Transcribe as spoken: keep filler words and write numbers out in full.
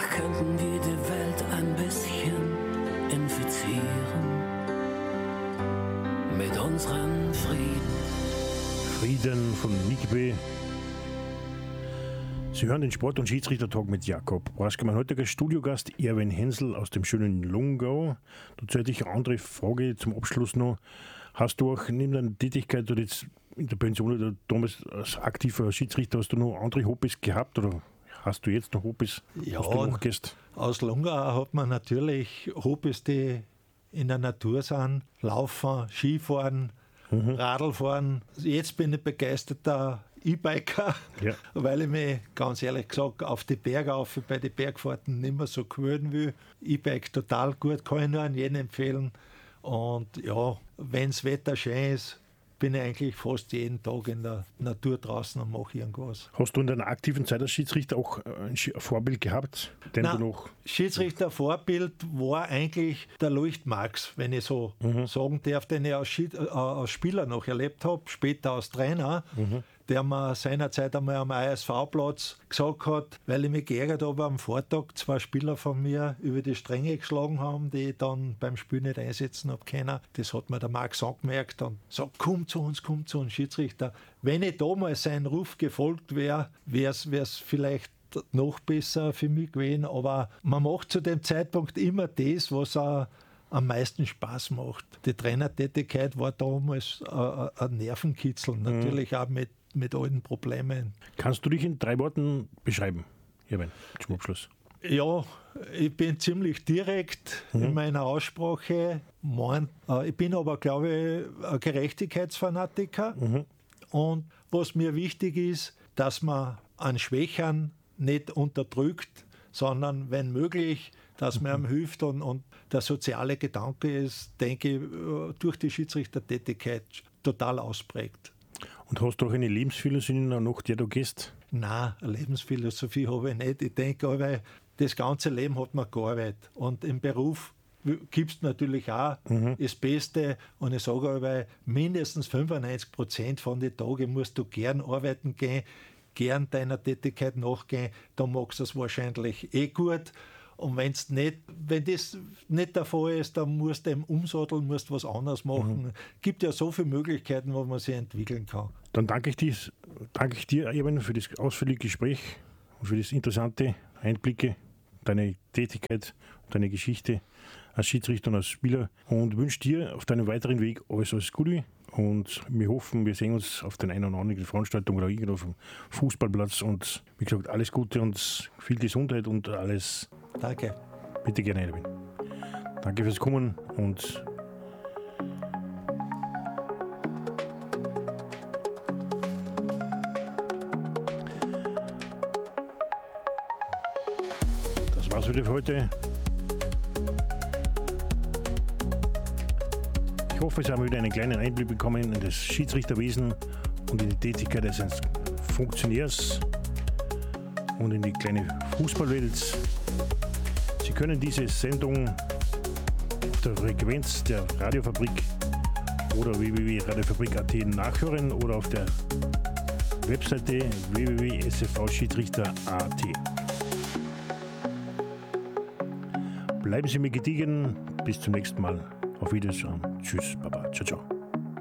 Ach, könnten wir die Welt ein bisschen infizieren mit unserem Frieden. Frieden von Nickby. Sie hören den Sport- und Schiedsrichtertalk mit Jakob Braschke. Mein heutiger Studiogast Erwin Hensel aus dem schönen Lungau. Dazu hätte ich eine andere Frage zum Abschluss noch. Hast du auch neben deiner Tätigkeit oder jetzt in der Pension oder damals als aktiver Schiedsrichter, hast du noch andere Hobbys gehabt oder hast du jetzt noch Hobbys, ja, was du noch gehst? Aus Lungau hat man natürlich Hobbys, die in der Natur sind. Laufen, Skifahren, mhm. Radlfahren. Jetzt bin ich begeisterter E-Biker, ja. weil ich mich ganz ehrlich gesagt auf die Berge auf, bei den Bergfahrten nicht mehr so gewöhnen will. E-Bike total gut, kann ich nur an jeden empfehlen. Und ja, wenn das Wetter schön ist, bin ich eigentlich fast jeden Tag in der Natur draußen und mache irgendwas. Hast du in deiner aktiven Zeit als Schiedsrichter auch ein Vorbild gehabt? Den Nein, du noch Schiedsrichter-Vorbild war eigentlich der Lucht Max, wenn ich so mhm. sagen darf, den ich als, Schied, äh, als Spieler noch erlebt habe, später als Trainer, mhm. der mir seinerzeit einmal am I S V-Platz gesagt hat, weil ich mich geärgert habe am Vortag, zwei Spieler von mir über die Stränge geschlagen haben, die ich dann beim Spiel nicht einsetzen habe können. Das hat mir der Max angemerkt und sagt, komm zu uns, komm zu uns, Schiedsrichter. Wenn ich damals seinen Ruf gefolgt wäre, wäre es vielleicht noch besser für mich gewesen, aber man macht zu dem Zeitpunkt immer das, was auch am meisten Spaß macht. Die Trainertätigkeit war damals ein Nervenkitzel, natürlich mhm. auch mit mit allen Problemen. Kannst du dich in drei Worten beschreiben, Erwin, zum Abschluss? Ja, ich bin ziemlich direkt mhm. in meiner Aussprache. Ich bin aber, glaube ich, ein Gerechtigkeitsfanatiker. Mhm. Und was mir wichtig ist, dass man an Schwächern nicht unterdrückt, sondern wenn möglich, dass man ihm hilft und, und der soziale Gedanke ist, denke ich, durch die Schiedsrichtertätigkeit total ausprägt. Und hast du auch eine Lebensphilosophie noch, der du gehst? Nein, eine Lebensphilosophie habe ich nicht. Ich denke aber, das ganze Leben hat man gearbeitet. Und im Beruf gibst du natürlich auch mhm. das Beste. Und ich sage aber, mindestens fünfundneunzig Prozent von den Tagen musst du gern arbeiten gehen, gern deiner Tätigkeit nachgehen. Dann magst du es wahrscheinlich eh gut. Und wenn's nicht, wenn das nicht der Fall ist, dann musst du eben umsatteln, musst was anderes machen. Mhm. Gibt ja so viele Möglichkeiten, wo man sich entwickeln kann. Dann danke ich dir, danke ich dir Erwin, für das ausführliche Gespräch und für das interessante Einblicke, deine Tätigkeit und deine Geschichte als Schiedsrichter und als Spieler und wünsche dir auf deinem weiteren Weg alles, alles Gute. Und wir hoffen, wir sehen uns auf den einen oder anderen Veranstaltung oder irgendwo auf dem Fußballplatz. Und wie gesagt, alles Gute und viel Gesundheit und alles. Danke. Bitte gerne, Erwin. Danke fürs Kommen und das war's wieder für heute. Ich hoffe, Sie haben wieder einen kleinen Einblick bekommen in das Schiedsrichterwesen und in die Tätigkeit eines Funktionärs und in die kleine Fußballwelt. Sie können diese Sendung auf der Frequenz der Radiofabrik oder w w w punkt radiofabrik punkt a t nachhören oder auf der Webseite w w w punkt s f v schiedsrichter punkt a t. Bleiben Sie mir gediegen. Bis zum nächsten Mal. Auf Wiedersehen. Tschüss. Baba. Ciao, ciao.